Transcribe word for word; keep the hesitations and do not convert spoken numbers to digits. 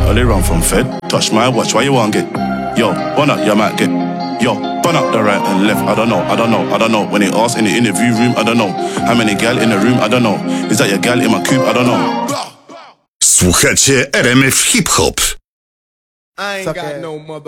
Only run from Fed. Touch my watch, why you want get? Yo, burn up, you might get. Yo, burn up the right and left. I don't know, I don't know, I don't know. When they ask in the interview room, I don't know. How many gal in the room, I don't know. Is that your gal in my coupe, I don't know. Słuchacie R M F Hip Hop. I ain't got no mother